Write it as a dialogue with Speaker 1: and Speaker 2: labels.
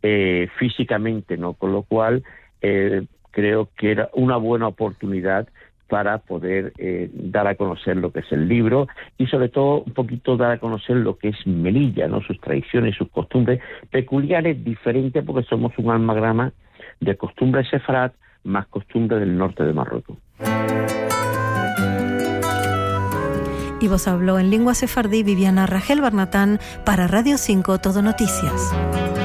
Speaker 1: físicamente, ¿no? Con lo cual creo que era una buena oportunidad para poder dar a conocer lo que es el libro y sobre todo un poquito dar a conocer lo que es Melilla, ¿no? Sus tradiciones, sus costumbres peculiares, diferentes, porque somos un amalgama de costumbres sefarad más costumbres del norte de Marruecos.
Speaker 2: Y vos habló en lengua sefardí Viviana Rajel Barnatán para Radio 5 Todo Noticias.